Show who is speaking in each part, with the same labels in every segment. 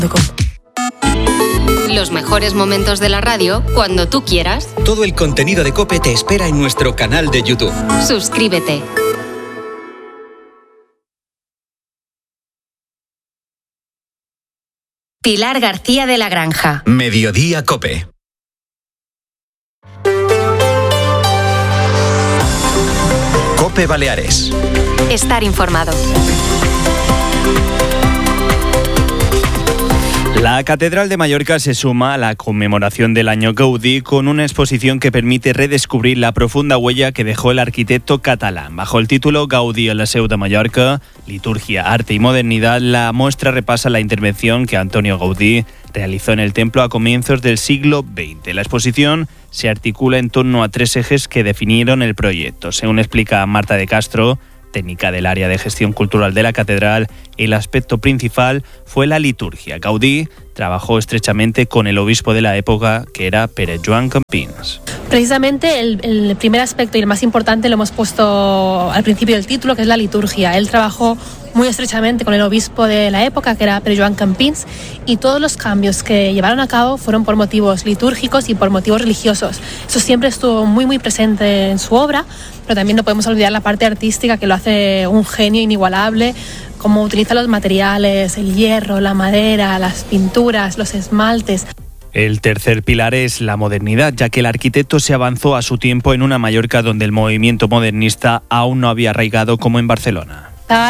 Speaker 1: Los mejores momentos de la radio cuando tú quieras.
Speaker 2: Todo el contenido de COPE te espera en nuestro canal de YouTube.
Speaker 1: Suscríbete. Pilar García de la Granja.
Speaker 2: Mediodía COPE. COPE Baleares.
Speaker 1: Estar informado.
Speaker 3: La Catedral de Mallorca se suma a la conmemoración del año Gaudí con una exposición que permite redescubrir la profunda huella que dejó el arquitecto catalán. Bajo el título Gaudí a la Seu de Mallorca, liturgia, arte y modernidad, la muestra repasa la intervención que Antonio Gaudí realizó en el templo a comienzos del siglo XX. La exposición se articula en torno a 3 ejes que definieron el proyecto. Según explica Marta de Castro, técnica del área de gestión cultural de la catedral, el aspecto principal fue la liturgia. Gaudí trabajó estrechamente con el obispo de la época, que era Pere Joan Campins.
Speaker 4: Precisamente el primer aspecto y el más importante lo hemos puesto al principio del título, que es la liturgia. Él trabajó muy estrechamente con el obispo de la época, que era Pere Joan Campins, y todos los cambios que llevaron a cabo fueron por motivos litúrgicos y por motivos religiosos. Eso siempre estuvo muy presente en su obra, pero también no podemos olvidar la parte artística, que lo hace un genio inigualable, cómo utiliza los materiales, el hierro, la madera, las pinturas, los esmaltes.
Speaker 3: El tercer pilar es la modernidad, ya que el arquitecto se avanzó a su tiempo en una Mallorca donde el movimiento modernista aún no había arraigado como en Barcelona.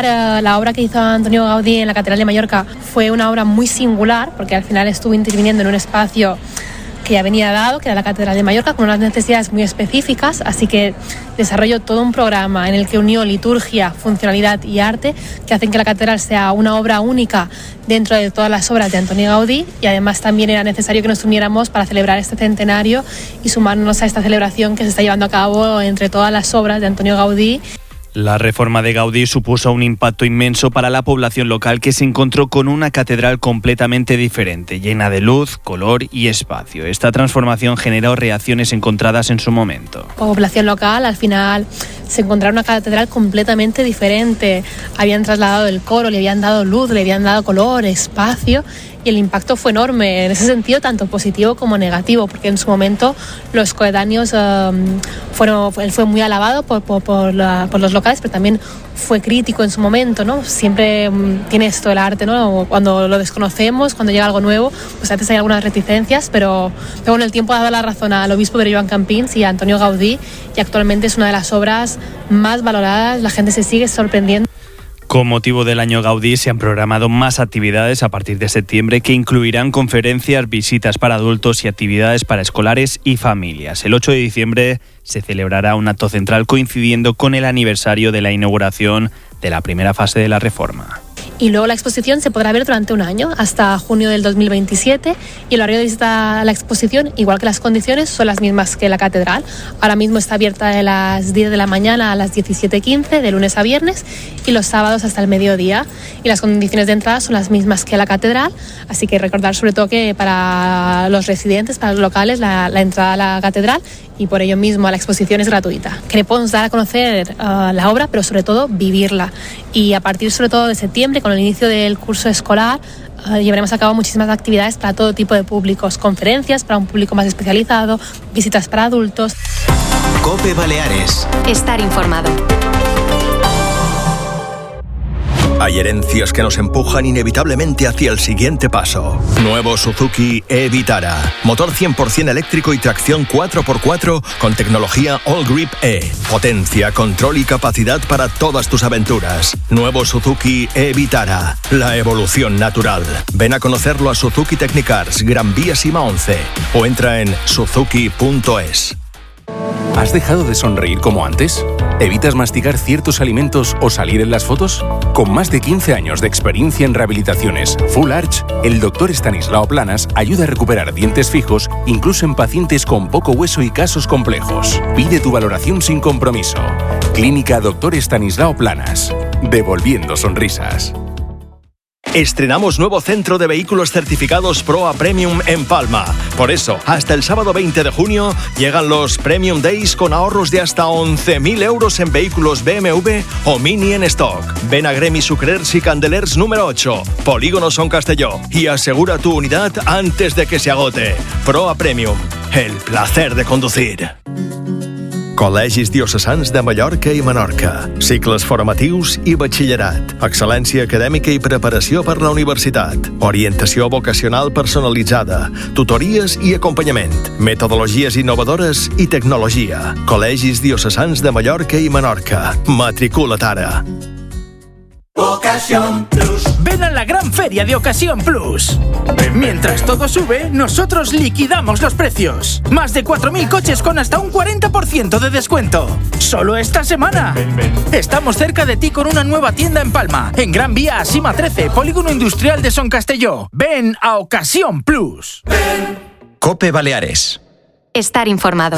Speaker 4: La obra que hizo Antonio Gaudí en la Catedral de Mallorca fue una obra muy singular, porque al final estuvo interviniendo en un espacio que ya venía dado, que era la Catedral de Mallorca, con unas necesidades muy específicas, así que desarrolló todo un programa en el que unió liturgia, funcionalidad y arte, que hacen que la catedral sea una obra única dentro de todas las obras de Antonio Gaudí, y además también era necesario que nos uniéramos para celebrar este centenario y sumarnos a esta celebración que se está llevando a cabo entre todas las obras de Antonio Gaudí.
Speaker 3: La reforma de Gaudí supuso un impacto inmenso para la población local, que se encontró con una catedral completamente diferente, llena de luz, color y espacio. Esta transformación generó reacciones encontradas en su momento.
Speaker 4: La población local al final se encontraba una catedral completamente diferente. Habían trasladado el coro, le habían dado luz, le habían dado color, espacio, y el impacto fue enorme en ese sentido, tanto positivo como negativo, porque en su momento los coetáneos él fue muy alabado por los locales, pero también fue crítico en su momento, ¿no? Siempre tiene esto el arte, ¿no? Cuando lo desconocemos, cuando llega algo nuevo, pues antes hay algunas reticencias, pero bueno, el tiempo ha dado la razón al obispo Pere Joan Campins y a Antonio Gaudí, y actualmente es una de las obras más valoradas. La gente se sigue sorprendiendo.
Speaker 3: Con motivo del año Gaudí se han programado más actividades a partir de septiembre, que incluirán conferencias, visitas para adultos y actividades para escolares y familias. El 8 de diciembre se celebrará un acto central coincidiendo con el aniversario de la inauguración de la primera fase de la reforma.
Speaker 4: Y luego la exposición se podrá ver durante un año, hasta junio del 2027, y el horario de visita a la exposición, igual que las condiciones, son las mismas que la catedral. Ahora mismo está abierta de las 10 de la mañana a las 17:15, de lunes a viernes, y los sábados hasta el mediodía. Y las condiciones de entrada son las mismas que la catedral, así que recordar sobre todo que para los residentes, para los locales, la entrada a la catedral y por ello mismo a la exposición es gratuita. Queremos dar a conocer la obra, pero sobre todo vivirla. Y a partir sobre todo de septiembre, con el inicio del curso escolar, llevaremos a cabo muchísimas actividades para todo tipo de públicos, conferencias para un público más especializado, visitas para adultos.
Speaker 2: COPE Baleares.
Speaker 1: Estar informado.
Speaker 5: Hay herencias que nos empujan inevitablemente hacia el siguiente paso. Nuevo Suzuki e-Vitara. Motor 100% eléctrico y tracción 4x4 con tecnología All Grip E. Potencia, control y capacidad para todas tus aventuras. Nuevo Suzuki e-Vitara. La evolución natural. Ven a conocerlo a Suzuki Technicars, Gran Vía Sima 11. O entra en suzuki.es.
Speaker 6: ¿Has dejado de sonreír como antes? ¿Evitas masticar ciertos alimentos o salir en las fotos? Con más de 15 años de experiencia en rehabilitaciones Full Arch, el Dr. Estanislao Planas ayuda a recuperar dientes fijos, incluso en pacientes con poco hueso y casos complejos. Pide tu valoración sin compromiso. Clínica Dr. Estanislao Planas. Devolviendo sonrisas.
Speaker 5: Estrenamos nuevo centro de vehículos certificados Proa Premium en Palma. Por eso, hasta el sábado 20 de junio llegan los Premium Days con ahorros de hasta 11.000 euros en vehículos BMW o Mini en stock. Ven a Gremi Sucrers y Candelers número 8, Polígono Son Castelló, y asegura tu unidad antes de que se agote. Proa Premium, el placer de conducir. Col·legis Diocesans de Mallorca i Menorca. Cicles formatius i batxillerat. Excel·lència acadèmica i preparació per la universitat. Orientació vocacional personalitzada. Tutories i acompanyament. Metodologies innovadores i tecnologia. Col·legis Diocesans de Mallorca i Menorca. Matricula't ara.
Speaker 7: Ocasión Plus. Ven a la gran feria de Ocasión Plus. Mientras todo sube, nosotros liquidamos los precios. Más de 4.000 coches con hasta un 40% de descuento. Solo esta semana. Estamos cerca de ti con una nueva tienda en Palma, en Gran Vía Asima 13, Polígono Industrial de Son Castelló. Ven a Ocasión Plus.
Speaker 2: COPE Baleares.
Speaker 1: Estar informado.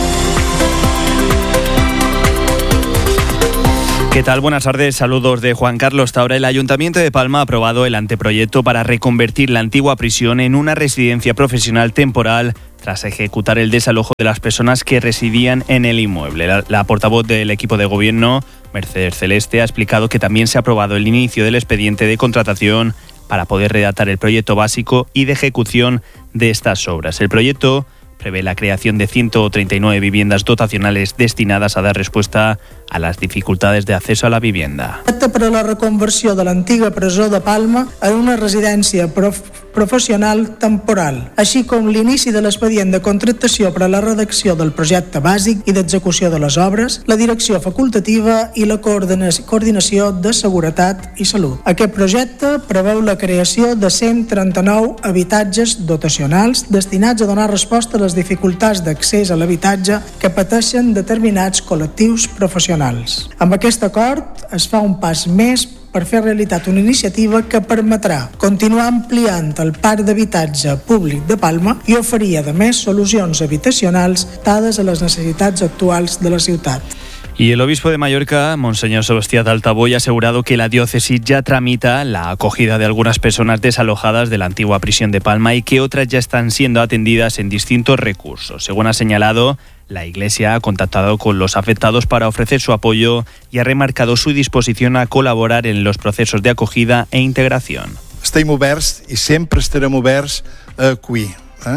Speaker 3: ¿Qué tal? Buenas tardes, saludos de Juan Carlos Taura. El Ayuntamiento de Palma ha aprobado el anteproyecto para reconvertir la antigua prisión en una residencia profesional temporal tras ejecutar el desalojo de las personas que residían en el inmueble. La portavoz del equipo de gobierno, Mercedes Celeste, ha explicado que también se ha aprobado el inicio del expediente de contratación para poder redactar el proyecto básico y de ejecución de estas obras. El proyecto prevé la creación de 139 viviendas dotacionales destinadas a dar respuesta a las dificultades de acceso a la vivienda.
Speaker 8: Per a la reconversió de l'antiga presó de Palma en una residència professional temporal, així com l'inici de l'expedient de contractació per a la redacció del projecte bàsic i d'execució de les obres, la direcció facultativa i la coordinació de seguretat i salut. Aquest projecte preveu la creació de 139 habitatges dotacionals destinats a donar resposta a les dificultats d'accés a l'habitatge que pateixen determinats col·lectius professionals. Amb aquest acord es fa un pas més per fer realitat una iniciativa que permetrà continuar ampliant el parc d'habitatge públic de Palma i oferir, a més, solucions habitacionals dades a les necessitats actuals de la ciutat.
Speaker 3: Y el obispo de Mallorca, Monseñor Sebastián Altaboy, ha asegurado que la diócesis ya tramita la acogida de algunas personas desalojadas de la antigua prisión de Palma y que otras ya están siendo atendidas en distintos recursos. Según ha señalado, la Iglesia ha contactado con los afectados para ofrecer su apoyo y ha remarcado su disposición a colaborar en los procesos de acogida e integración.
Speaker 9: Estem oberts i sempre estarem oberts a acollir.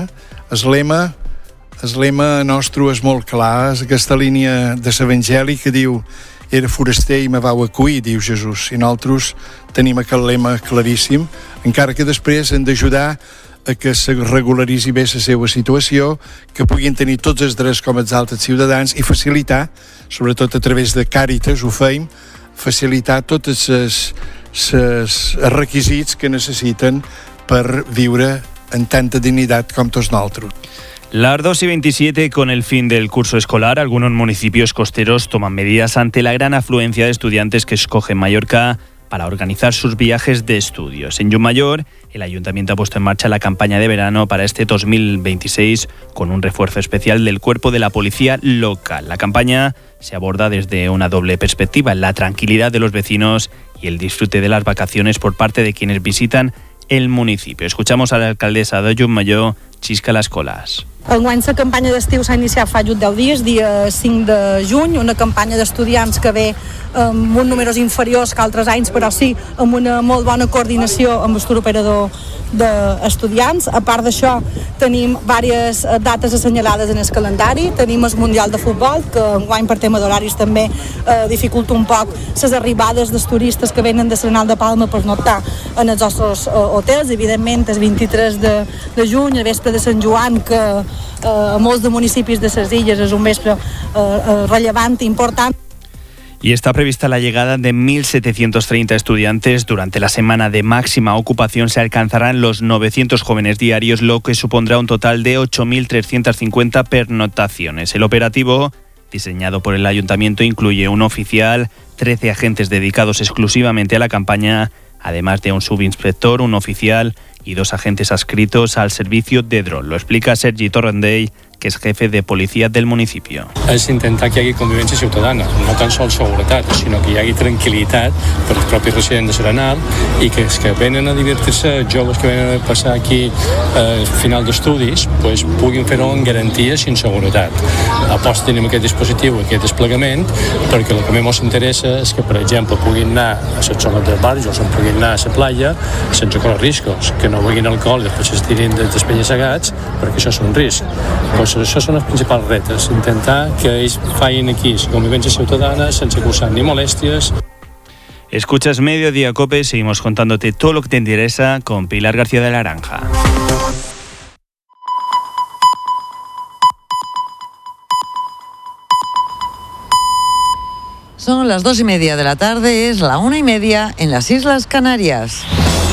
Speaker 9: El lema nostre és molt clar, és aquesta línia de l'Evangeli que diu era foraster i me vau acollir, diu Jesús. I nosaltres tenim aquest lema claríssim, encara que després hem d'ajudar a que se regularitzi bé la seva situació, que puguin tenir tots els drets com els altres ciutadans i facilitar, sobretot a través de Càritas, ho feim, facilitar tots els requisits que necessiten per viure en tanta dignitat com tots nosaltres.
Speaker 3: Las 2:27, con el fin del curso escolar, algunos municipios costeros toman medidas ante la gran afluencia de estudiantes que escogen Mallorca para organizar sus viajes de estudios. En Llucmajor, el Ayuntamiento ha puesto en marcha la campaña de verano para este 2026 con un refuerzo especial del cuerpo de la policía local. La campaña se aborda desde una doble perspectiva: la tranquilidad de los vecinos y el disfrute de las vacaciones por parte de quienes visitan el municipio. Escuchamos a la alcaldesa de Llucmajor, Xisca Las Colas.
Speaker 10: Enguany la campanya d'estiu s'ha iniciat fa just 10 dies, dia 5 de juny, una campanya d'estudiants que ve amb uns números inferiors que altres anys, però sí amb una molt bona coordinació amb el tour operador d'estudiants. A part d'això, tenim diverses dates assenyalades en el calendari. Tenim el Mundial de Futbol, que enguany per tema d'horaris també dificulta un poc les arribades dels turistes que venen de l'Arenal de Palma per notar en els nostres hotels. Evidentment, el 23 de juny, a vespre de Sant Joan, que a molts de municipis de les illes és un vespre rellevant i important.
Speaker 3: Y está prevista la llegada de 1.730 estudiantes. Durante la semana de máxima ocupación se alcanzarán los 900 jóvenes diarios, lo que supondrá un total de 8.350 pernoctaciones. El operativo, diseñado por el Ayuntamiento, incluye un oficial, 13 agentes dedicados exclusivamente a la campaña, además de un subinspector, un oficial y 2 agentes adscritos al servicio de dron. Lo explica Sergi Torrendell, que es jefe de policía del municipio.
Speaker 11: És intentar que hi hagi convivència ciutadana, no tan sols seguretat, sinó que hi hagi tranquil·litat per als propis residents de Serenal i que els que venen a divertir-se, joves que venen a passar aquí final d'estudis, pues, puguin fer-ho en garanties i en seguretat. Aposta tenim aquest dispositiu, aquest desplegament, perquè el que més ens interessa és que, per exemple, puguin anar a les zones dels barris o puguin anar a la platja sense córrer riscos, que no beguin alcohol i després s'estirin dels penya-segats, perquè això és un risc. Pues això són els principals retes, intentar que ells facin aquí la convivència ciutadana sense causar ni molèsties.
Speaker 3: Escuchas Mediodía Cope, seguimos contándote todo lo que te interesa con Pilar García de la Granja.
Speaker 12: Son las 2:30 de la tarde, es la 1:30 en las Islas Canarias.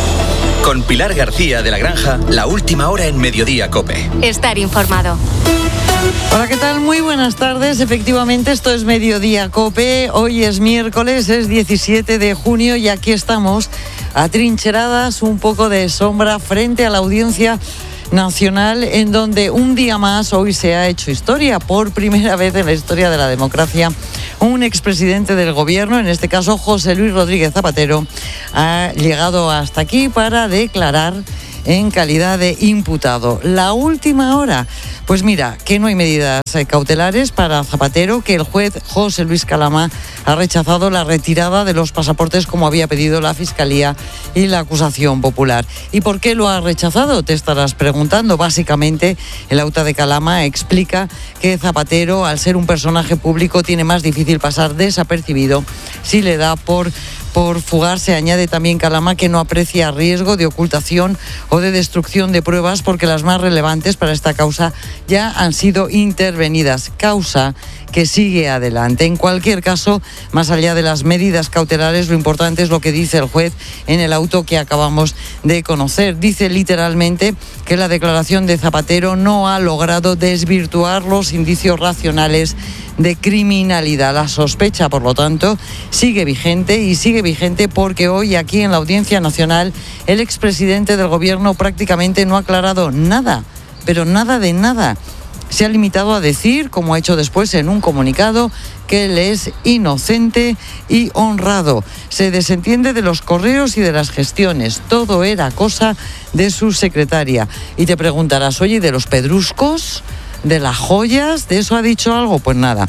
Speaker 2: Con Pilar García de la Granja, la última hora en Mediodía Cope.
Speaker 1: Estar informado.
Speaker 12: Hola, ¿qué tal? Muy buenas tardes. Efectivamente, esto es Mediodía Cope. Hoy es miércoles, es 17 de junio y aquí estamos atrincheradas, un poco de sombra frente a la Audiencia Nacional, en donde un día más hoy se ha hecho historia. Por primera vez en la historia de la democracia, un expresidente del gobierno, en este caso José Luis Rodríguez Zapatero, ha llegado hasta aquí para declarar en calidad de imputado. La última hora, pues mira, que no hay medidas cautelares para Zapatero, que el juez José Luis Calama ha rechazado la retirada de los pasaportes como había pedido la Fiscalía y la acusación popular. ¿Y por qué lo ha rechazado? Te estarás preguntando. Básicamente, el auto de Calama explica que Zapatero, al ser un personaje público, tiene más difícil pasar desapercibido si le da por fugarse. Añade también Calama que no aprecia riesgo de ocultación o de destrucción de pruebas porque las más relevantes para esta causa ya han sido intervenidas. Causa que sigue adelante. En cualquier caso, más allá de las medidas cautelares, lo importante es lo que dice el juez en el auto que acabamos de conocer. Dice literalmente que la declaración de Zapatero no ha logrado desvirtuar los indicios racionales de criminalidad. La sospecha, por lo tanto, sigue vigente y sigue vigente porque hoy aquí en la Audiencia Nacional el expresidente del gobierno prácticamente no ha aclarado nada, pero nada de nada. Se ha limitado a decir, como ha hecho después en un comunicado, que él es inocente y honrado. Se desentiende de los correos y de las gestiones. Todo era cosa de su secretaria. Y te preguntarás, oye, ¿de los pedruscos? ¿De las joyas? ¿De eso ha dicho algo? Pues nada.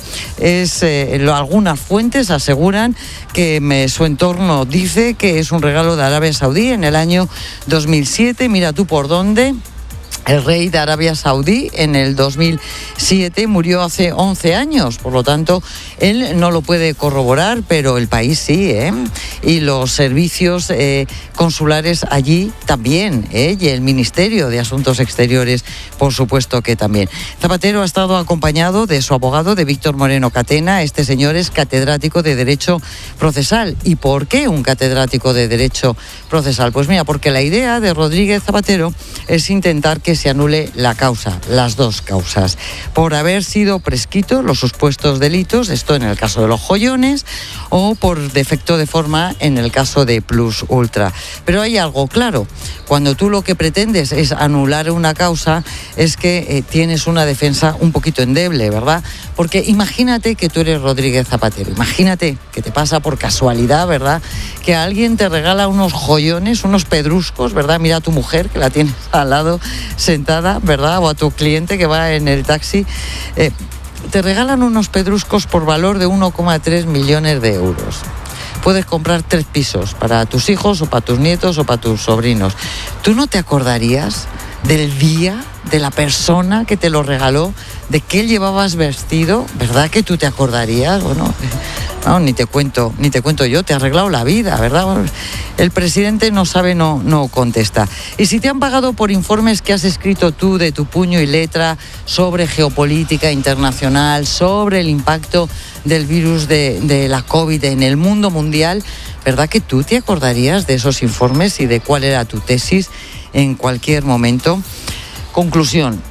Speaker 12: Algunas fuentes aseguran que su entorno dice que es un regalo de Arabia Saudí en el año 2007. Mira tú por dónde. El rey de Arabia Saudí en el 2007 murió hace 11 años, por lo tanto, él no lo puede corroborar, pero el país sí, y los servicios consulares allí también, y el Ministerio de Asuntos Exteriores, por supuesto que también. Zapatero ha estado acompañado de su abogado, de Víctor Moreno Catena. Este señor es catedrático de Derecho Procesal. ¿Y por qué un catedrático de Derecho Procesal? Pues mira, porque la idea de Rodríguez Zapatero es intentar que se anule la causa, las dos causas, por haber sido prescrito los supuestos delitos, esto en el caso de los joyones, o por defecto de forma en el caso de Plus Ultra. Pero hay algo claro, cuando tú lo que pretendes es anular una causa, es que tienes una defensa un poquito endeble, ¿verdad? Porque imagínate que tú eres Rodríguez Zapatero, imagínate que te pasa por casualidad, ¿verdad?, que alguien te regala unos joyones, unos pedruscos, ¿verdad? Mira a tu mujer que la tienes al lado sentada, ¿verdad? O a tu cliente que va en el taxi, te regalan unos pedruscos por valor de 1,3 millones de euros. Puedes comprar 3 pisos para tus hijos o para tus nietos o para tus sobrinos. ¿Tú no te acordarías del día, de la persona que te lo regaló, de qué llevabas vestido? ¿Verdad que tú te acordarías? Bueno, no, ni te cuento yo, te ha arreglado la vida, ¿verdad? El presidente no sabe, no contesta. Y si te han pagado por informes que has escrito tú de tu puño y letra sobre geopolítica internacional, sobre el impacto del virus de la COVID en el mundo mundial, ¿verdad que tú te acordarías de esos informes y de cuál era tu tesis en cualquier momento? Conclusión,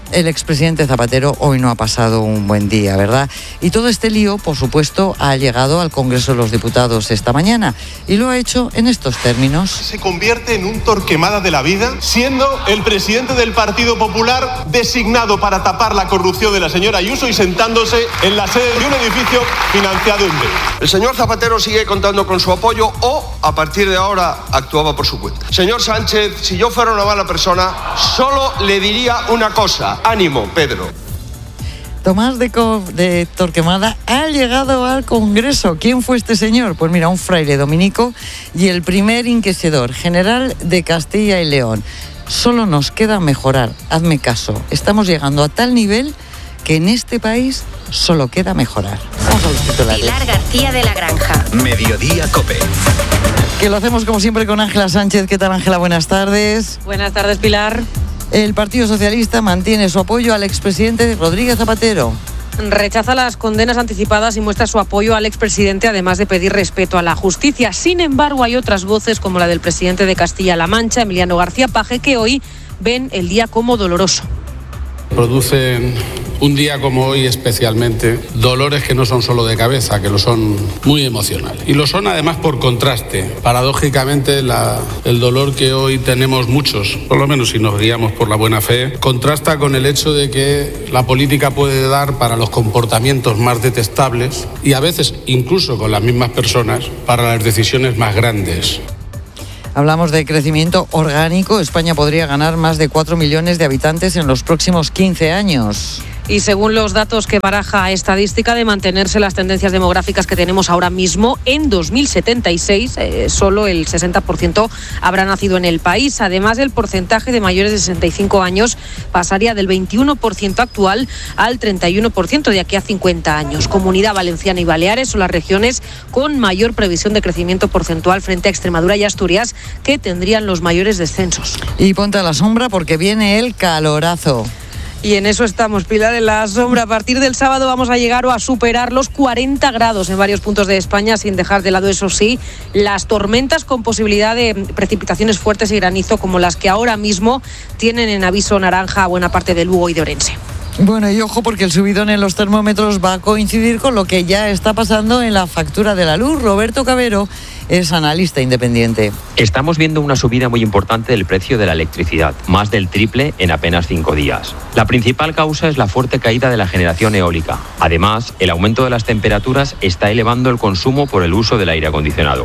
Speaker 12: el expresidente Zapatero hoy no ha pasado un buen día, ¿verdad? Y todo este lío, por supuesto, ha llegado al Congreso de los Diputados esta mañana y lo ha hecho en estos términos.
Speaker 13: Se convierte en un Torquemada de la vida, siendo el presidente del Partido Popular designado para tapar la corrupción de la señora Ayuso y sentándose en la sede de un edificio financiado en B.
Speaker 14: El señor Zapatero sigue contando con su apoyo o, a partir de ahora, actuaba por su cuenta. Señor Sánchez, si yo fuera una mala persona, solo le diría una cosa. Ánimo, Pedro.
Speaker 12: Tomás de Torquemada ha llegado al Congreso. ¿Quién fue este señor? Pues mira, un fraile dominico y el primer inquisidor general de Castilla y León. Solo nos queda mejorar. Hazme caso. Estamos llegando a tal nivel que en este país solo queda mejorar. Vamos a los titulares.
Speaker 1: Pilar García de la Granja.
Speaker 2: Mediodía COPE.
Speaker 12: Que lo hacemos como siempre con Ángela Sánchez. ¿Qué tal, Ángela? Buenas tardes.
Speaker 15: Buenas tardes, Pilar.
Speaker 12: El Partido Socialista mantiene su apoyo al expresidente Rodríguez Zapatero.
Speaker 15: Rechaza las condenas anticipadas y muestra su apoyo al expresidente, además de pedir respeto a la justicia. Sin embargo, hay otras voces, como la del presidente de Castilla-La Mancha, Emiliano García Paje, que hoy ven el día como doloroso.
Speaker 16: Producen un día como hoy especialmente dolores que no son solo de cabeza, que lo son muy emocionales. Y lo son además por contraste. Paradójicamente el dolor que hoy tenemos muchos, por lo menos si nos guiamos por la buena fe, contrasta con el hecho de que la política puede dar para los comportamientos más detestables y a veces incluso con las mismas personas para las decisiones más grandes.
Speaker 12: Hablamos de crecimiento orgánico. España podría ganar más de 4 millones de habitantes en los próximos 15 años.
Speaker 15: Y según los datos que baraja Estadística, de mantenerse las tendencias demográficas que tenemos ahora mismo, en 2076 solo el 60% habrá nacido en el país. Además, el porcentaje de mayores de 65 años pasaría del 21% actual al 31% de aquí a 50 años. Comunidad Valenciana y Baleares son las regiones con mayor previsión de crecimiento porcentual frente a Extremadura y Asturias, que tendrían los mayores descensos.
Speaker 12: Y ponte a la sombra porque viene el calorazo.
Speaker 15: Y en eso estamos, Pilar, en la sombra. A partir del sábado vamos a llegar o a superar los 40 grados en varios puntos de España, sin dejar de lado, eso sí, las tormentas con posibilidad de precipitaciones fuertes y granizo, como las que ahora mismo tienen en aviso naranja a buena parte de Lugo y de Orense.
Speaker 12: Bueno, y ojo porque el subidón en los termómetros va a coincidir con lo que ya está pasando en la factura de la luz. Roberto Cabero es analista independiente.
Speaker 17: Estamos viendo una subida muy importante del precio de la electricidad, más del triple en apenas 5 días. La principal causa es la fuerte caída de la generación eólica. Además, el aumento de las temperaturas está elevando el consumo por el uso del aire acondicionado.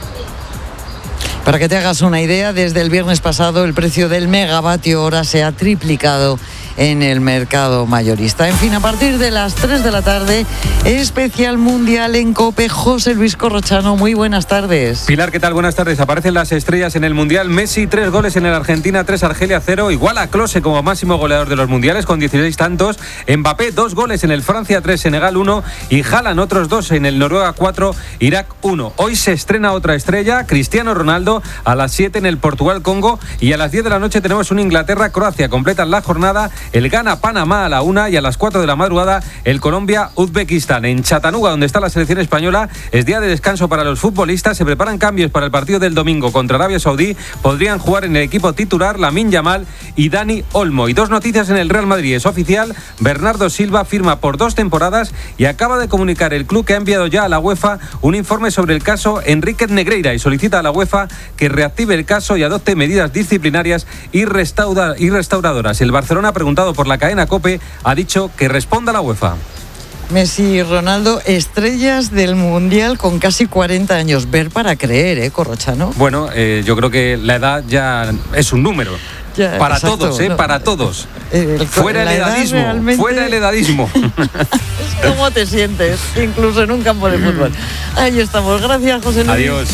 Speaker 12: Para que te hagas una idea, desde el viernes pasado el precio del megavatio hora se ha triplicado en el mercado mayorista. En fin, a partir de las 3 de la tarde, especial mundial en COPE. José Luis Corrochano, muy buenas tardes.
Speaker 18: Pilar, ¿qué tal? Buenas tardes. Aparecen las estrellas en el mundial. Messi, 3 goles en el Argentina, 3 Argelia, 0. Igual a Klose como máximo goleador de los mundiales con 16 tantos. Mbappé, 2 goles en el Francia, 3 Senegal, 1. Y Haaland, otros 2 en el Noruega, 4 Irak, 1. Hoy se estrena otra estrella, Cristiano Ronaldo, a las 7 en el Portugal-Congo. Y a las 10 de la noche tenemos un Inglaterra-Croacia. Completan la jornada el Ghana-Panamá a la 1 y a las 4 de la madrugada el Colombia-Uzbekistán. En Chattanooga, donde está la selección española, es día de descanso para los futbolistas. Se preparan cambios para el partido del domingo contra Arabia Saudí. Podrían jugar en el equipo titular Lamine Yamal y Dani Olmo. Y 2 noticias en el Real Madrid. Es oficial, Bernardo Silva firma por 2 temporadas y acaba de comunicar el club que ha enviado ya a la UEFA un informe sobre el caso Enríquez Negreira y solicita a la UEFA que reactive el caso y adopte medidas disciplinarias y restauradoras. El Barcelona, preguntado por la cadena COPE, ha dicho que responda a la UEFA.
Speaker 12: Messi y Ronaldo, estrellas del Mundial con casi 40 años. Ver para creer, Corrochano.
Speaker 18: Bueno, yo creo que la edad ya es un número. Ya, para exacto, todos, no, para todos. Fuera el edadismo, realmente... fuera el edadismo.
Speaker 12: Es como te sientes, incluso en un campo de fútbol. Ahí estamos, gracias, José Luis.
Speaker 18: Adiós.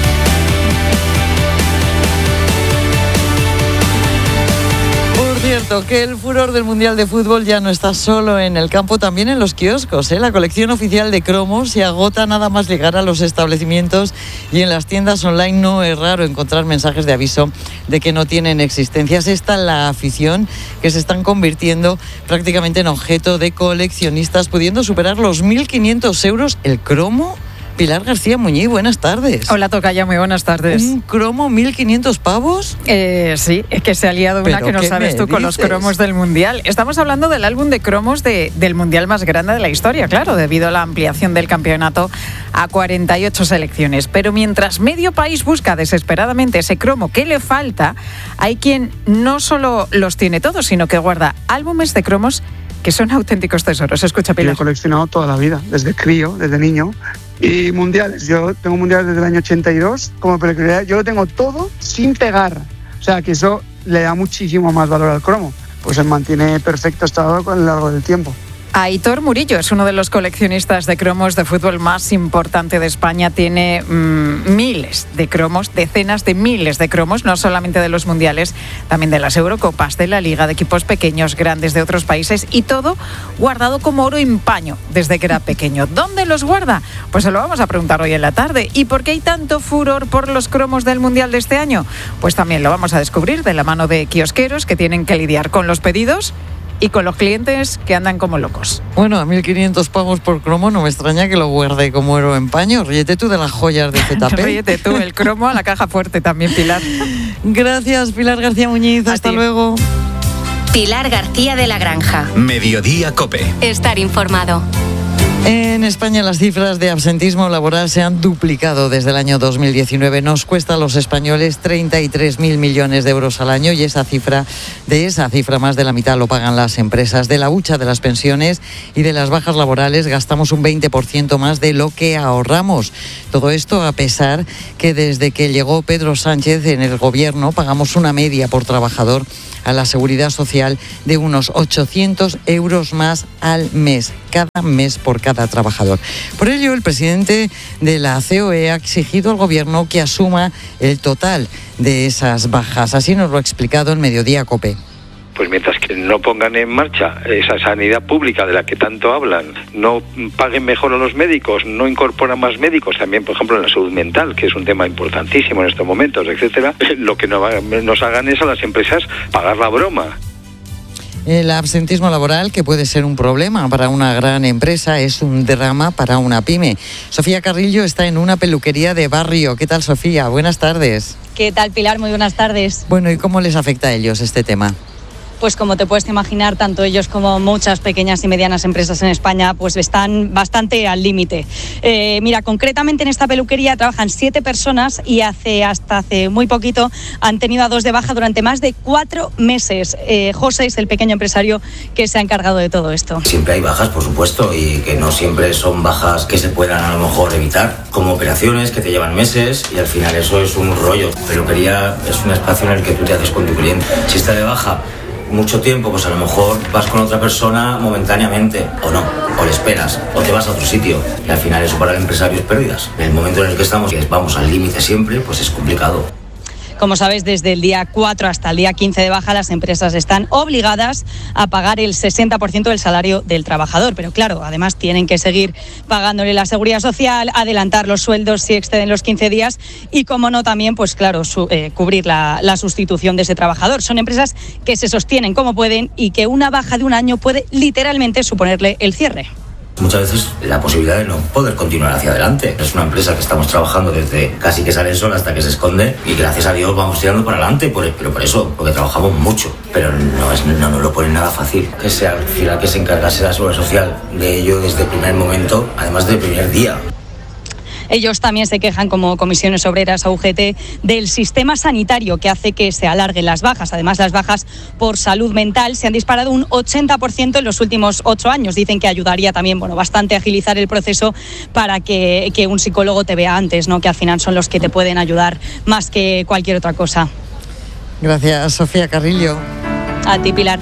Speaker 12: Cierto que el furor del Mundial de Fútbol ya no está solo en el campo, también en los kioscos. La colección oficial de cromos se agota nada más llegar a los establecimientos y en las tiendas online no es raro encontrar mensajes de aviso de que no tienen existencia. Es esta la afición que se están convirtiendo prácticamente en objeto de coleccionistas, pudiendo superar los 1.500 euros el cromo. Pilar García Muñiz, buenas tardes.
Speaker 19: Hola, tocaya, muy buenas tardes.
Speaker 12: ¿Un cromo 1.500 pavos?
Speaker 19: Sí, es que se ha liado una que no sabes tú con los cromos del Mundial. Estamos hablando del álbum de cromos del Mundial más grande de la historia, claro, debido a la ampliación del campeonato a 48 selecciones. Pero mientras medio país busca desesperadamente ese cromo que le falta, hay quien no solo los tiene todos, sino que guarda álbumes de cromos que son auténticos tesoros. Escucha, Pilar.
Speaker 20: Yo he coleccionado toda la vida, desde crío, desde niño. Y mundiales, yo tengo mundiales desde el año 82, como peluquería, yo lo tengo todo sin pegar. O sea, que eso le da muchísimo más valor al cromo. Pues se mantiene perfecto estado con el largo del tiempo.
Speaker 19: Aitor Murillo es uno de los coleccionistas de cromos de fútbol más importante de España. Tiene miles de cromos, decenas de miles de cromos, no solamente de los mundiales, también de las Eurocopas, de la Liga, de equipos pequeños, grandes de otros países, y todo guardado como oro en paño desde que era pequeño. ¿Dónde los guarda? Pues se lo vamos a preguntar hoy en la tarde. ¿Y por qué hay tanto furor por los cromos del mundial de este año? Pues también lo vamos a descubrir de la mano de kiosqueros que tienen que lidiar con los pedidos y con los clientes que andan como locos.
Speaker 12: Bueno, a 1.500 pavos por cromo no me extraña que lo guarde como oro en paño. Ríete tú de las joyas de ZP.
Speaker 19: Ríete tú, el cromo a la caja fuerte también, Pilar.
Speaker 12: Gracias, Pilar García Muñiz. Hasta luego.
Speaker 1: Pilar García de la Granja.
Speaker 2: Mediodía COPE.
Speaker 1: Estar informado.
Speaker 12: En España las cifras de absentismo laboral se han duplicado desde el año 2019. Nos cuesta a los españoles 33.000 millones de euros al año y de esa cifra más de la mitad lo pagan las empresas. De la hucha de las pensiones y de las bajas laborales gastamos un 20% más de lo que ahorramos. Todo esto a pesar que desde que llegó Pedro Sánchez en el gobierno pagamos una media por trabajador a la Seguridad Social de unos 800 euros más al mes, cada mes por cada trabajador. Por ello, el presidente de la COE ha exigido al Gobierno que asuma el total de esas bajas. Así nos lo ha explicado en Mediodía COPE.
Speaker 21: Pues mientras que no pongan en marcha esa sanidad pública de la que tanto hablan, no paguen mejor a los médicos, no incorporan más médicos, también por ejemplo en la salud mental, que es un tema importantísimo en estos momentos, etcétera, lo que nos hagan es a las empresas pagar la broma.
Speaker 12: El absentismo laboral, que puede ser un problema para una gran empresa, es un drama para una pyme. Sofía Carrillo está en una peluquería de barrio. ¿Qué tal, Sofía? Buenas tardes.
Speaker 22: ¿Qué tal, Pilar? Muy buenas tardes.
Speaker 12: Bueno, ¿y cómo les afecta a ellos este tema?
Speaker 22: Pues como te puedes imaginar, tanto ellos como muchas pequeñas y medianas empresas en España pues están bastante al límite. Mira, concretamente en esta peluquería trabajan 7 personas y hasta hace muy poquito han tenido a 2 de baja durante más de 4 meses. José es el pequeño empresario que se ha encargado de todo esto.
Speaker 23: Siempre hay bajas, por supuesto, y que no siempre son bajas que se puedan a lo mejor evitar, como operaciones que te llevan meses y al final eso es un rollo. Peluquería es un espacio en el que tú te haces con tu cliente. Si está de baja mucho tiempo, pues a lo mejor vas con otra persona momentáneamente, o no, o le esperas, o te vas a otro sitio, y al final eso para el empresario es pérdidas. En el momento en el que estamos, que vamos al límite siempre, pues es complicado.
Speaker 22: Como sabes, desde el día 4 hasta el día 15 de baja, las empresas están obligadas a pagar el 60% del salario del trabajador. Pero claro, además tienen que seguir pagándole la seguridad social, adelantar los sueldos si exceden los 15 días y, como no, también, pues claro, cubrir la sustitución de ese trabajador. Son empresas que se sostienen como pueden y que una baja de un año puede literalmente suponerle el cierre.
Speaker 23: Muchas veces la posibilidad de no poder continuar hacia adelante. Es una empresa que estamos trabajando desde casi que sale el sol hasta que se esconde y gracias a Dios vamos tirando para adelante, pero por eso, porque trabajamos mucho. Pero no nos lo ponen nada fácil. Que sea al final que se encargase la Seguridad Social de ello desde el primer momento, además del primer día.
Speaker 22: Ellos también se quejan, como Comisiones Obreras a UGT, del sistema sanitario que hace que se alarguen las bajas. Además, las bajas por salud mental se han disparado un 80% en los últimos 8 años. Dicen que ayudaría también, bastante a agilizar el proceso para que un psicólogo te vea antes, ¿no? Que al final son los que te pueden ayudar más que cualquier otra cosa.
Speaker 12: Gracias, Sofía Carrillo.
Speaker 22: A ti, Pilar.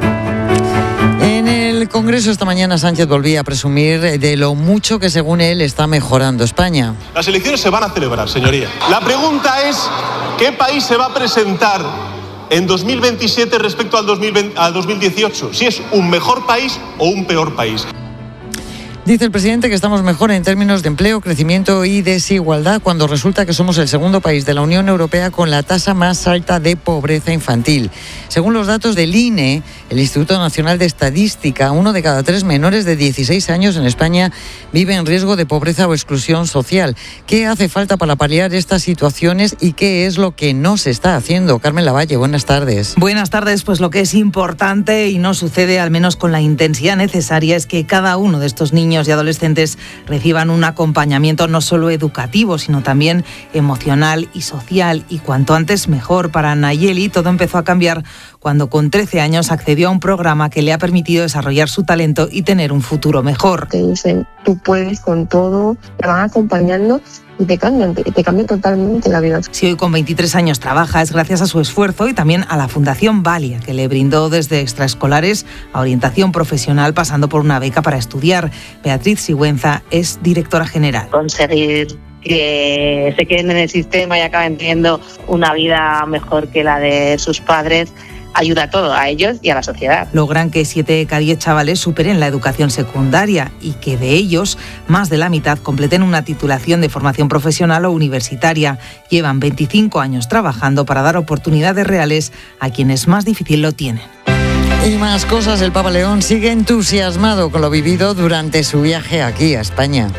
Speaker 12: En el Congreso esta mañana Sánchez volvía a presumir de lo mucho que, según él, está mejorando España.
Speaker 13: Las elecciones se van a celebrar, señoría. La pregunta es, ¿qué país se va a presentar en 2027 respecto al 2018? Si es un mejor país o un peor país.
Speaker 12: Dice el presidente que estamos mejor en términos de empleo, crecimiento y desigualdad cuando resulta que somos el segundo país de la Unión Europea con la tasa más alta de pobreza infantil. Según los datos del INE, el Instituto Nacional de Estadística, 1 de cada 3 menores de 16 años en España vive en riesgo de pobreza o exclusión social. ¿Qué hace falta para paliar estas situaciones y qué es lo que no se está haciendo? Carmen Lavalle, buenas tardes.
Speaker 4: Buenas tardes. Pues lo que es importante y no sucede al menos con la intensidad necesaria es que cada uno de estos niños y adolescentes reciban un acompañamiento no solo educativo, sino también emocional y social. Y cuanto antes mejor. Para Nayeli todo empezó a cambiar cuando con 13 años accedió a un programa que le ha permitido desarrollar su talento y tener un futuro mejor.
Speaker 5: Te dicen, tú puedes con todo, te van acompañando y te cambian totalmente la vida.
Speaker 4: Si hoy con 23 años trabaja es gracias a su esfuerzo y también a la Fundación Valia, que le brindó desde extraescolares a orientación profesional pasando por una beca para estudiar. Beatriz Sigüenza es directora general.
Speaker 6: Conseguir que se queden en el sistema y acaben teniendo una vida mejor que la de sus padres ayuda a todo, a ellos y a la sociedad.
Speaker 4: Logran que 7 de cada 10 chavales superen la educación secundaria y que de ellos más de la mitad completen una titulación de formación profesional o universitaria. Llevan 25 años trabajando para dar oportunidades reales a quienes más difícil lo tienen.
Speaker 12: Y más cosas, el Papa León sigue entusiasmado con lo vivido durante su viaje aquí a España.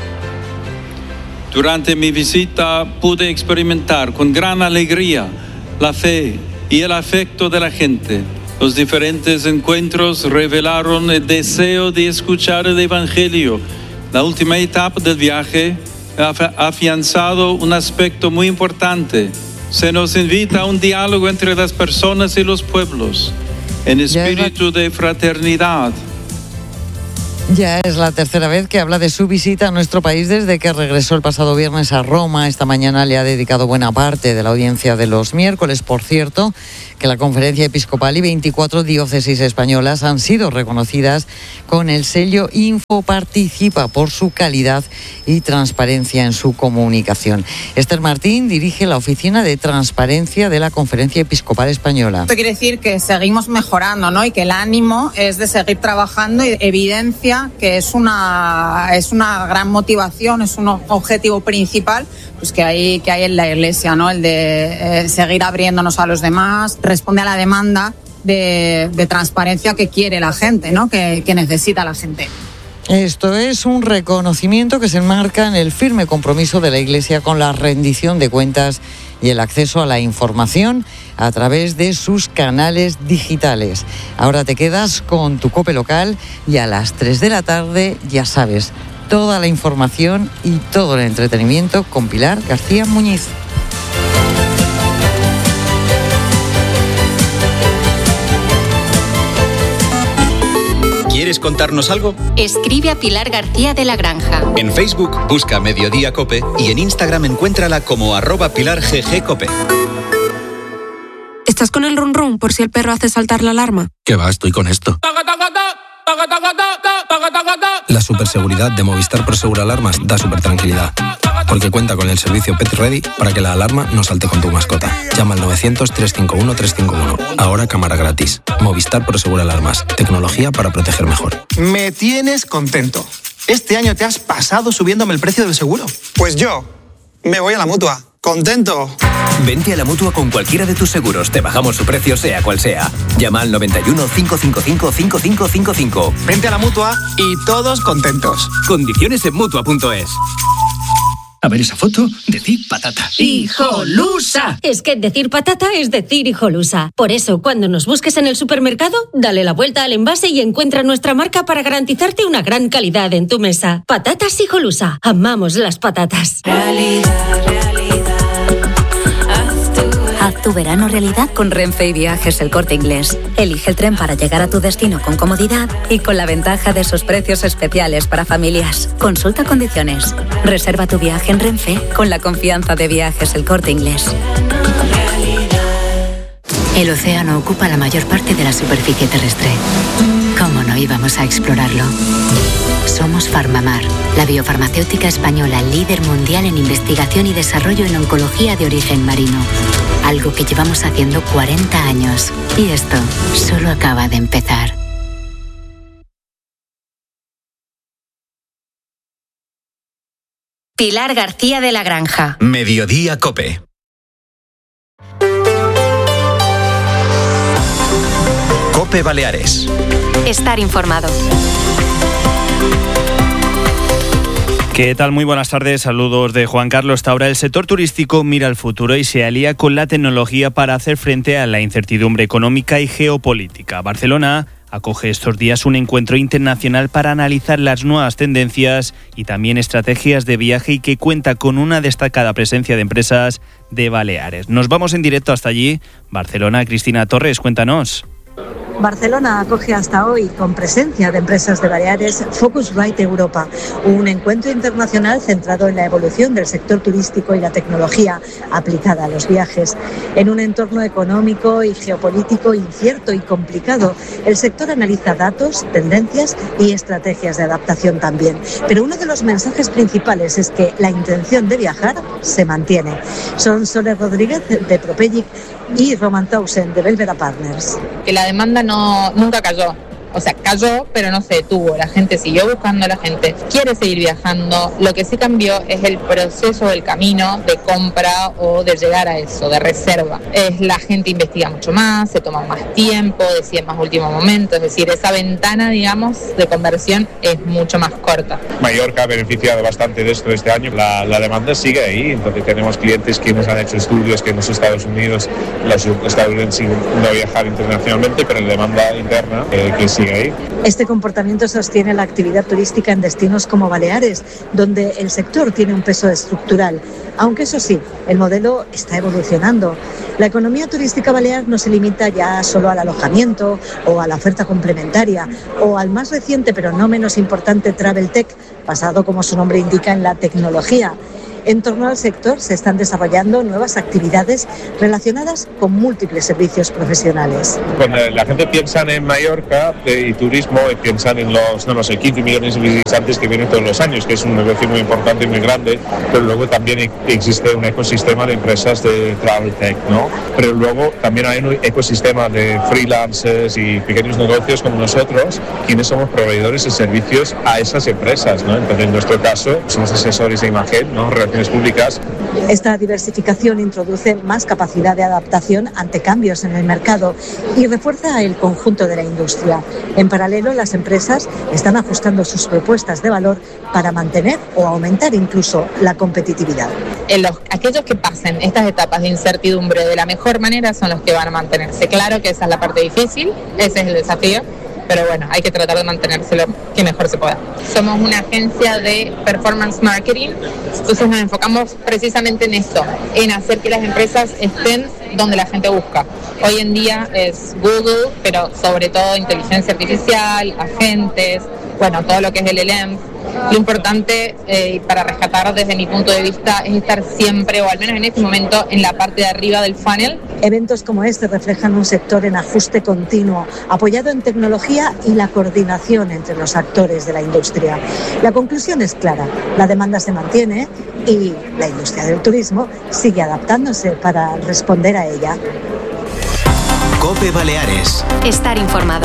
Speaker 24: Durante mi visita pude experimentar con gran alegría la fe y el afecto de la gente. Los diferentes encuentros revelaron el deseo de escuchar el Evangelio. La última etapa del viaje ha afianzado un aspecto muy importante. Se nos invita a un diálogo entre las personas y los pueblos, en espíritu de fraternidad.
Speaker 12: Ya es la tercera vez que habla de su visita a nuestro país desde que regresó el pasado viernes a Roma. Esta mañana le ha dedicado buena parte de la audiencia de los miércoles. Por cierto, que la Conferencia Episcopal y 24 diócesis españolas han sido reconocidas con el sello Infoparticipa por su calidad y transparencia en su comunicación. Esther Martín dirige la Oficina de Transparencia de la Conferencia Episcopal Española.
Speaker 25: Esto quiere decir que seguimos mejorando, ¿no? Y que el ánimo es de seguir trabajando y evidencia que es una gran motivación, es un objetivo principal pues que hay en la Iglesia, ¿no? El de seguir abriéndonos a los demás, responde a la demanda de transparencia que quiere la gente, ¿no? Que necesita la gente.
Speaker 12: Esto es un reconocimiento que se enmarca en el firme compromiso de la Iglesia con la rendición de cuentas y el acceso a la información a través de sus canales digitales. Ahora te quedas con tu COPE local y a las 3 de la tarde, ya sabes, toda la información y todo el entretenimiento con Pilar García Muñiz.
Speaker 2: ¿Quieres contarnos algo?
Speaker 1: Escribe a Pilar García de la Granja.
Speaker 2: En Facebook busca Mediodía Cope y en Instagram encuéntrala como @PilarGGCope.
Speaker 26: ¿Estás con el run run por si el perro hace saltar la alarma?
Speaker 27: ¿Qué va? Estoy con esto. La superseguridad de Movistar Prosegur Alarmas da súper tranquilidad. Porque cuenta con el servicio Pet Ready para que la alarma no salte con tu mascota. Llama al 900-351-351. Ahora cámara gratis. Movistar Prosegur Alarmas. Tecnología para proteger mejor.
Speaker 28: Me tienes contento. Este año te has pasado subiéndome el precio del seguro. Pues yo me voy a la Mutua. ¡Contento!
Speaker 29: Vente a la Mutua con cualquiera de tus seguros. Te bajamos su precio sea cual sea. Llama al 91 555 5555.
Speaker 28: Vente a la Mutua y todos contentos.
Speaker 29: Condiciones en Mutua.es.
Speaker 30: A ver esa foto, decir patata.
Speaker 31: ¡Hijolusa! Es que decir patata es decir hijolusa. Por eso, cuando nos busques en el supermercado, dale la vuelta al envase y encuentra nuestra marca para garantizarte una gran calidad en tu mesa. Patatas Hijolusa. Amamos las patatas.
Speaker 32: Haz tu verano realidad con Renfe y Viajes El Corte Inglés. Elige el tren para llegar a tu destino con comodidad y con la ventaja de sus precios especiales para familias. Consulta condiciones. Reserva tu viaje en Renfe con la confianza de Viajes El Corte Inglés.
Speaker 33: El océano ocupa la mayor parte de la superficie terrestre. ¿Cómo no íbamos a explorarlo? Somos Farmamar, la biofarmacéutica española líder mundial en investigación y desarrollo en oncología de origen marino. Algo que llevamos haciendo 40 años. Y esto solo acaba de empezar.
Speaker 1: Pilar García de la Granja.
Speaker 2: Mediodía COPE. COPE Baleares.
Speaker 1: Estar informado.
Speaker 3: ¿Qué tal? Muy buenas tardes. Saludos de Juan Carlos Taura. El sector turístico mira al futuro y se alía con la tecnología para hacer frente a la incertidumbre económica y geopolítica. Barcelona acoge estos días un encuentro internacional para analizar las nuevas tendencias y también estrategias de viaje y que cuenta con una destacada presencia de empresas de Baleares. Nos vamos en directo hasta allí. Barcelona, Cristina Torres, cuéntanos.
Speaker 7: Barcelona acoge hasta hoy, con presencia de empresas de Baleares, Focusrite Europa, un encuentro internacional centrado en la evolución del sector turístico y la tecnología aplicada a los viajes. En un entorno económico y geopolítico incierto y complicado, el sector analiza datos, tendencias y estrategias de adaptación también. Pero uno de los mensajes principales es que la intención de viajar se mantiene. Son Soler Rodríguez de Propellic y Roman Tausen de Belvera Partners.
Speaker 25: Que la demanda nunca cayó. O sea, cayó, pero no se detuvo. La gente siguió buscando, la gente quiere seguir viajando. Lo que sí cambió es el proceso, el camino de compra o de llegar a eso, de reserva. La gente investiga mucho más, se toma más tiempo, decide más último momento. Es decir, esa ventana, digamos, de conversión es mucho más corta.
Speaker 8: Mallorca ha beneficiado bastante de esto este año. La demanda sigue ahí. Entonces tenemos clientes que nos han hecho estudios que en los Estados Unidos, los estadounidenses no viajar internacionalmente, pero la demanda interna que sigue ahí.
Speaker 7: Este comportamiento sostiene la actividad turística en destinos como Baleares, donde el sector tiene un peso estructural. Aunque eso sí, el modelo está evolucionando. La economía turística balear no se limita ya solo al alojamiento o a la oferta complementaria o al más reciente pero no menos importante Travel Tech, basado como su nombre indica en la tecnología. En torno al sector se están desarrollando nuevas actividades relacionadas con múltiples servicios profesionales.
Speaker 8: Cuando la gente piensa en Mallorca y turismo, piensan en los 15 millones de visitantes que vienen todos los años, que es un negocio muy importante y muy grande, pero luego también existe un ecosistema de empresas de travel tech, ¿no? Pero luego también hay un ecosistema de freelancers y pequeños negocios como nosotros, quienes somos proveedores de servicios a esas empresas, ¿no? Entonces, en nuestro caso, somos asesores de imagen, ¿no? Públicas.
Speaker 7: Esta diversificación introduce más capacidad de adaptación ante cambios en el mercado y refuerza el conjunto de la industria. En paralelo, las empresas están ajustando sus propuestas de valor para mantener o aumentar incluso la competitividad.
Speaker 25: Aquellos que pasen estas etapas de incertidumbre de la mejor manera son los que van a mantenerse. Claro que esa es la parte difícil, ese es el desafío. Pero bueno, hay que tratar de mantenerse lo que mejor se pueda. Somos una agencia de performance marketing, entonces nos enfocamos precisamente en esto, en hacer que las empresas estén donde la gente busca. Hoy en día es Google, pero sobre todo inteligencia artificial, agentes, bueno, todo lo que es el LLM. Lo importante para rescatar desde mi punto de vista es estar siempre, o al menos en este momento, en la parte de arriba del funnel.
Speaker 7: Eventos como este reflejan un sector en ajuste continuo, apoyado en tecnología y la coordinación entre los actores de la industria. La conclusión es clara, la demanda se mantiene y la industria del turismo sigue adaptándose para responder a ella.
Speaker 2: COPE Baleares.
Speaker 1: Estar informado.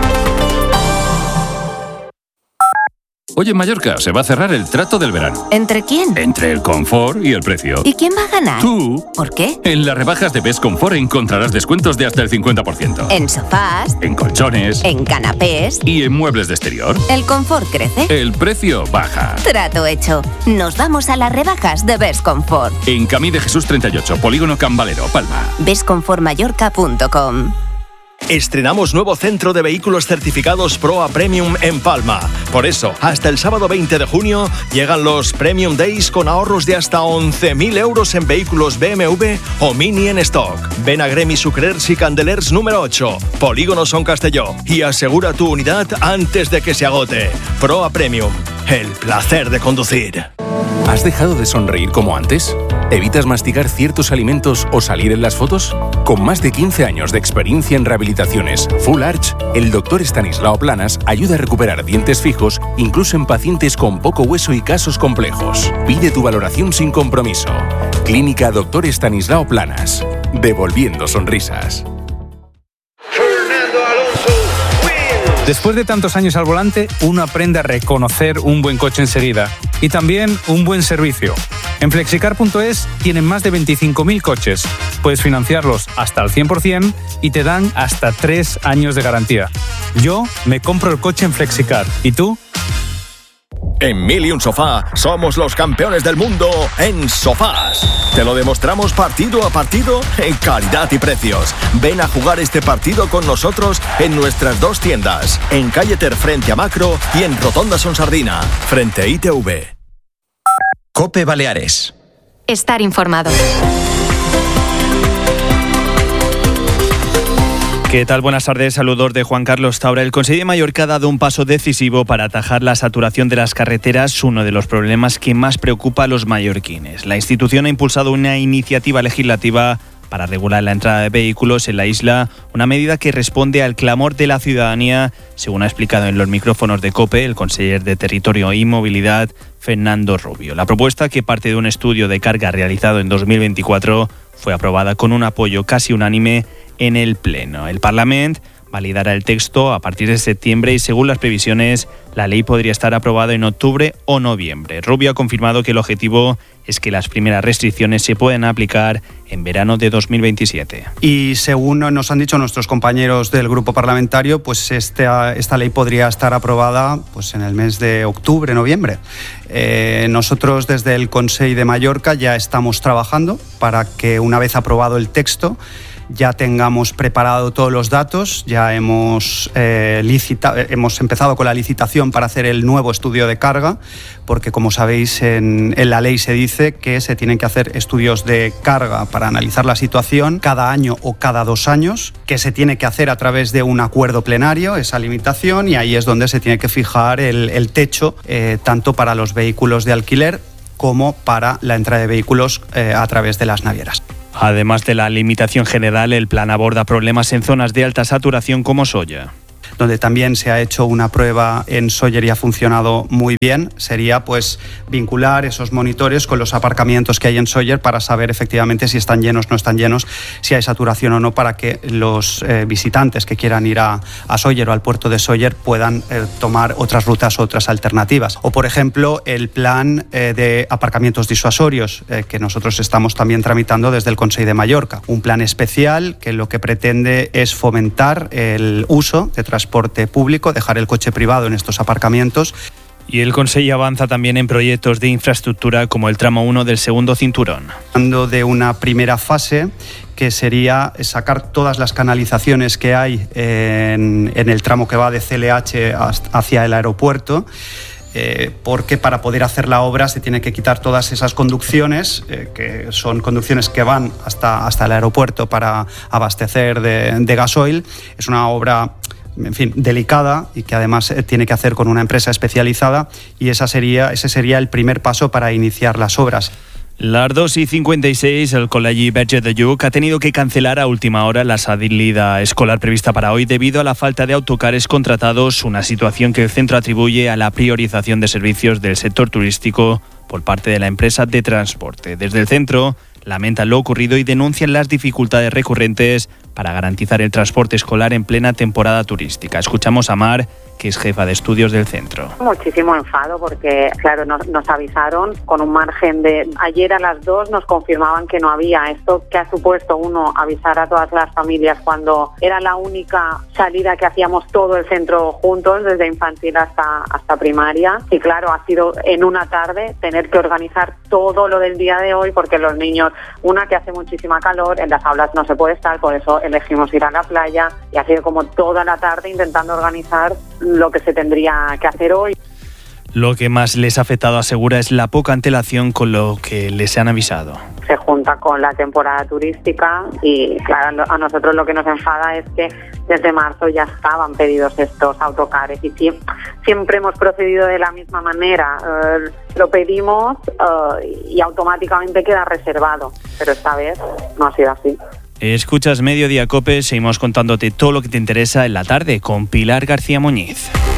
Speaker 9: Oye, en Mallorca se va a cerrar el trato del verano.
Speaker 31: ¿Entre quién?
Speaker 9: Entre el confort y el precio.
Speaker 31: ¿Y quién va a ganar?
Speaker 9: Tú.
Speaker 31: ¿Por qué?
Speaker 9: En las rebajas de Best Confort encontrarás descuentos de hasta el 50%.
Speaker 31: En sofás.
Speaker 9: En colchones.
Speaker 31: En canapés.
Speaker 9: Y en muebles de exterior.
Speaker 31: ¿El confort crece?
Speaker 9: El precio baja.
Speaker 31: Trato hecho. Nos vamos a las rebajas de Best Confort.
Speaker 9: En Camí de Jesús 38, Polígono Cambalero, Palma.
Speaker 31: bestconfortmallorca.com.
Speaker 10: Estrenamos nuevo centro de vehículos certificados Proa Premium en Palma. Por eso, hasta el sábado 20 de junio llegan los Premium Days con ahorros de hasta 11.000 euros en vehículos BMW o Mini en stock. Ven a Gremi Sucrers y Candelers número 8, Polígono Son Castelló, y asegura tu unidad antes de que se agote. Proa Premium, el placer de conducir.
Speaker 11: ¿Has dejado de sonreír como antes? ¿Evitas masticar ciertos alimentos o salir en las fotos? Con más de 15 años de experiencia en rehabilitaciones Full Arch, el Dr. Estanislao Planas ayuda a recuperar dientes fijos incluso en pacientes con poco hueso y casos complejos. Pide tu valoración sin compromiso. Clínica Dr. Estanislao Planas. Devolviendo sonrisas.
Speaker 14: Fernando Alonso wins.
Speaker 5: Después de tantos años al volante, uno aprende a reconocer un buen coche enseguida y también un buen servicio. En Flexicar.es tienen más de 25.000 coches. Puedes financiarlos hasta el 100% y te dan hasta 3 años de garantía. Yo me compro el coche en Flexicar. ¿Y tú?
Speaker 10: En Mil y un Sofá somos los campeones del mundo en sofás. Te lo demostramos partido a partido en calidad y precios. Ven a jugar este partido con nosotros en nuestras 2 tiendas, en Calle Ter frente a Macro y en Rotonda Sonsardina, frente a ITV.
Speaker 2: COPE Baleares.
Speaker 1: Estar informado.
Speaker 3: ¿Qué tal? Buenas tardes, saludos de Juan Carlos Taura. El Consell de Mallorca ha dado un paso decisivo para atajar la saturación de las carreteras, uno de los problemas que más preocupa a los mallorquines. La institución ha impulsado una iniciativa legislativa para regular la entrada de vehículos en la isla, una medida que responde al clamor de la ciudadanía, según ha explicado en los micrófonos de COPE el conseller de Territorio y Movilidad, Fernando Rubio. La propuesta, que parte de un estudio de carga realizado en 2024, fue aprobada con un apoyo casi unánime en el Pleno. El Parlamento validará el texto a partir de septiembre y, según las previsiones, la ley podría estar aprobada en octubre o noviembre. Rubio ha confirmado que el objetivo es que las primeras restricciones se puedan aplicar en verano de 2027.
Speaker 6: Y según nos han dicho nuestros compañeros del grupo parlamentario, pues esta ley podría estar aprobada pues en el mes de octubre, noviembre. Nosotros desde el Consell de Mallorca ya estamos trabajando para que, una vez aprobado el texto, ya tengamos preparado todos los datos. Ya hemos empezado con la licitación para hacer el nuevo estudio de carga, porque, como sabéis, en la ley se dice que se tienen que hacer estudios de carga para analizar la situación cada año o cada 2 años, que se tiene que hacer a través de un acuerdo plenario, esa limitación, y ahí es donde se tiene que fijar el techo, tanto para los vehículos de alquiler como para la entrada de vehículos a través de las navieras.
Speaker 3: Además de la limitación general, el plan aborda problemas en zonas de alta saturación como Sóller,
Speaker 6: donde también se ha hecho una prueba en Sóller y ha funcionado muy bien. Sería pues vincular esos monitores con los aparcamientos que hay en Sóller para saber efectivamente si están llenos, no están llenos, si hay saturación o no, para que los visitantes que quieran ir a Sóller o al puerto de Sóller puedan tomar otras rutas o otras alternativas. O, por ejemplo, el plan de aparcamientos disuasorios que nosotros estamos también tramitando desde el Consell de Mallorca. Un plan especial que lo que pretende es fomentar el uso de transporte público, dejar el coche privado en estos aparcamientos.
Speaker 3: Y el Consell avanza también en proyectos de infraestructura como el tramo 1 del segundo cinturón.
Speaker 6: Hablando de una primera fase, que sería sacar todas las canalizaciones que hay en el tramo que va de CLH hacia el aeropuerto, porque para poder hacer la obra se tiene que quitar todas esas conducciones, que son conducciones que van hasta el aeropuerto para abastecer de gasoil. Es una obra, en fin, delicada, y que además tiene que hacer con una empresa especializada, y ese sería el primer paso para iniciar las obras.
Speaker 3: Las 2:56, el Col·legi Verge de Lluc ha tenido que cancelar a última hora la salida escolar prevista para hoy debido a la falta de autocares contratados, una situación que el centro atribuye a la priorización de servicios del sector turístico por parte de la empresa de transporte. Desde el centro lamentan lo ocurrido y denuncian las dificultades recurrentes para garantizar el transporte escolar en plena temporada turística. Escuchamos a Mar, que es jefa de estudios del centro.
Speaker 13: Muchísimo enfado porque, claro, nos avisaron con un margen de... Ayer a las 2 nos confirmaban que no había. Esto que ha supuesto, uno, avisar a todas las familias cuando era la única salida que hacíamos todo el centro juntos, desde infantil hasta primaria. Y claro, ha sido en una tarde tener que organizar todo lo del día de hoy, porque los niños, una, que hace muchísima calor, en las aulas no se puede estar, por eso elegimos ir a la playa, y ha sido como toda la tarde intentando organizar lo que se tendría que hacer hoy.
Speaker 3: Lo que más les ha afectado, asegura, es la poca antelación con lo que les han avisado.
Speaker 13: Se junta con la temporada turística y, claro, a nosotros lo que nos enfada es que desde marzo ya estaban pedidos estos autocares y siempre hemos procedido de la misma manera. Lo pedimos y automáticamente queda reservado, pero esta vez no ha sido así.
Speaker 3: Escuchas Mediodía COPE, seguimos contándote todo lo que te interesa en la tarde con Pilar García Muñiz.